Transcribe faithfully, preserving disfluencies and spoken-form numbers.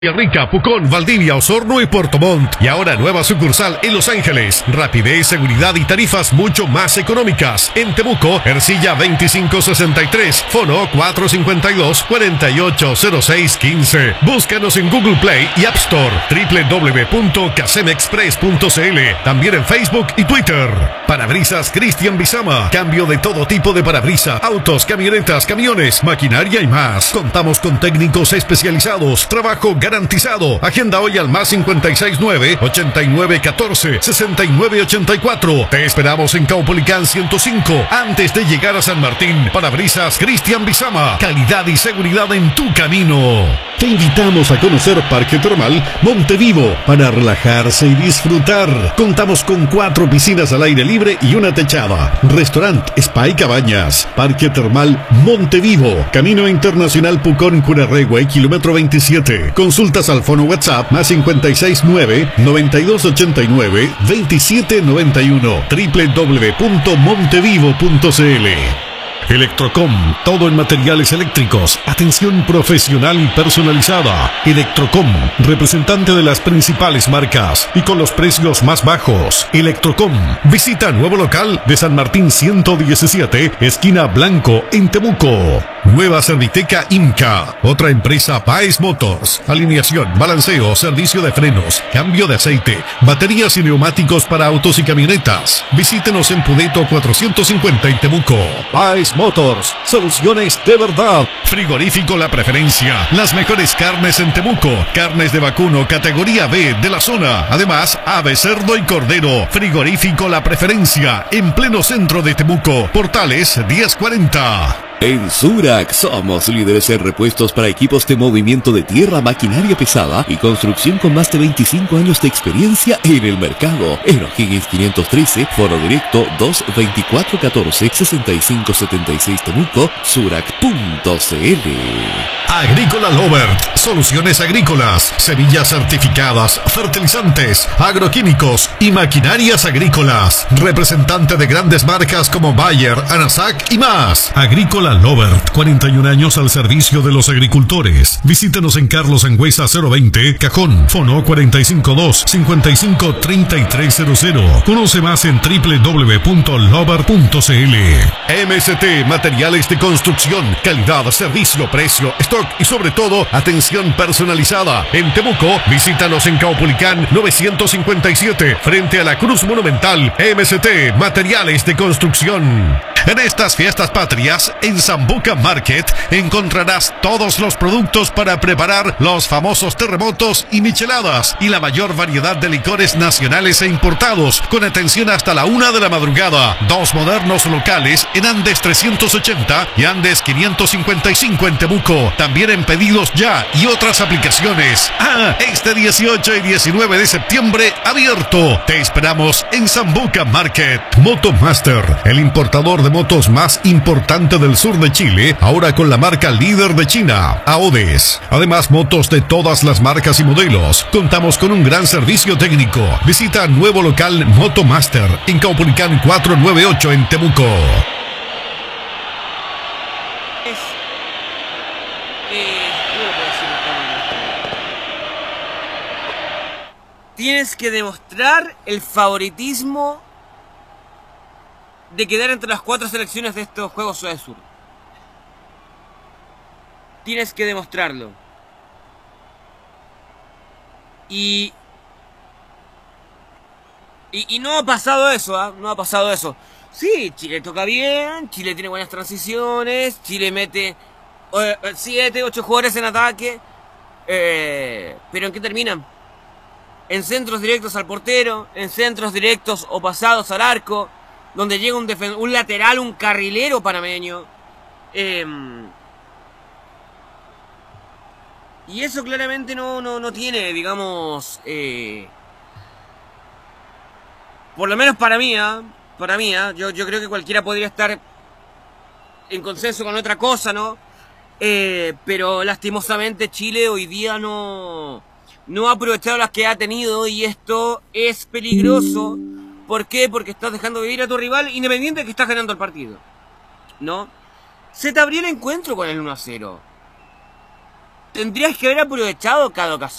Rica, Pucón, Valdivia, Osorno y Puerto Montt. Y ahora nueva sucursal en Los Ángeles. Rapidez, seguridad y tarifas mucho más económicas. En Temuco, Ercilla veinticinco sesenta y tres, Fono cuatro cinco dos, cuatro ocho cero seis uno cinco. Búscanos en Google Play y App Store. doble u doble u doble u punto casemexpress punto c l. También en Facebook y Twitter. Parabrisas Cristian Bizama. Cambio de todo tipo de parabrisa. Autos, camionetas, camiones, maquinaria y más. Contamos con técnicos especializados. Trabajo garantizado. Garantizado. Agenda hoy al más cincuenta y seis nueve, ochenta y nueve catorce, sesenta y nueve ochenta y cuatro. Te esperamos en Caupolicán ciento cinco, antes de llegar a San Martín. Parabrisas Cristian Bizama. Calidad y seguridad en tu camino. Te invitamos a conocer Parque Termal Montevivo para relajarse y disfrutar. Contamos con cuatro piscinas al aire libre y una techada. Restaurante, spa y cabañas. Parque Termal Montevivo. Camino Internacional Pucón Curarrehue, kilómetro veintisiete. Consultas al fono WhatsApp más cincuenta y seis nueve, noventa y dos ochenta y nueve, veintisiete noventa y uno. doble u doble u doble u punto montevivo punto c l. Electrocom, todo en materiales eléctricos, atención profesional y personalizada. Electrocom, representante de las principales marcas y con los precios más bajos. Electrocom, visita nuevo local de San Martín ciento diecisiete, esquina Blanco, en Temuco. Nueva Serviteca Inca, otra empresa Baez Motors. Alineación, balanceo, servicio de frenos, cambio de aceite, baterías y neumáticos para autos y camionetas. Visítenos en Pudeto cuatrocientos cincuenta en Temuco. Baez Motors, soluciones de verdad. Frigorífico La Preferencia, las mejores carnes en Temuco. Carnes de vacuno categoría B de la zona. Además, ave, cerdo y cordero. Frigorífico La Preferencia, en pleno centro de Temuco. Portales diez cuarenta. En Surac somos líderes en repuestos para equipos de movimiento de tierra, maquinaria pesada y construcción con más de veinticinco años de experiencia en el mercado. En O'Higgins quinientos trece, foro directo dos veinticuatro catorce, sesenta y cinco setenta y seis Temuco, surac punto c l. Agrícola Lovert, soluciones agrícolas, semillas certificadas, fertilizantes, agroquímicos y maquinarias agrícolas. Representante de grandes marcas como Bayer, Anasac y más. Agrícola Lovert, cuarenta y un años al servicio de los agricultores. Visítenos en Carlos Angüesa cero veinte, Cajón, Fono cuarenta y cinco dos, cincuenta y cinco treinta y tres cero cero. Conoce más en doble u doble u doble u punto lovert punto c l. M S T, materiales de construcción, calidad, servicio, precio, stock y sobre todo, atención personalizada. En Temuco, visítanos en Caupolicán novecientos cincuenta y siete, frente a la Cruz Monumental. M S T, materiales de construcción. En estas fiestas patrias, en Sambuca Market, encontrarás todos los productos para preparar los famosos terremotos y micheladas y la mayor variedad de licores nacionales e importados, con atención hasta la una de la madrugada. Dos modernos locales en Andes trescientos ochenta y Andes quinientos cincuenta y cinco en Temuco. También en Pedidos Ya y otras aplicaciones. Ah, este dieciocho y diecinueve de septiembre, abierto. Te esperamos en Sambuca Market. Motomaster, el importador de motos más importante del sur de Chile, ahora con la marca líder de China, Aodes. Además, motos de todas las marcas y modelos. Contamos con un gran servicio técnico. Visita nuevo local Motomaster en Caupolicán cuatrocientos noventa y ocho en Temuco. Tienes que demostrar el favoritismo de quedar entre las cuatro selecciones de estos Juegos Ciudad del Sur. Tienes que demostrarlo. Y... Y, y no ha pasado eso, ¿ah? ¿eh? No ha pasado eso. Sí, Chile toca bien, Chile tiene buenas transiciones, Chile mete siete, ocho jugadores en ataque. Eh, pero ¿en qué terminan? En centros directos al portero, en centros directos o pasados al arco, donde llega un, un lateral, un carrilero panameño. Eh, y eso claramente no, no, no tiene, digamos... Eh, por lo menos para mí, ¿eh? Para mí, ¿eh? yo, yo creo que cualquiera podría estar en consenso con otra cosa, ¿no? Eh, pero lastimosamente Chile hoy día no... no ha aprovechado las que ha tenido y esto es peligroso. ¿Por qué? Porque estás dejando vivir a tu rival independiente de que estás ganando el partido, ¿no? Se te abrió el encuentro con el uno a cero. Tendrías que haber aprovechado cada ocasión.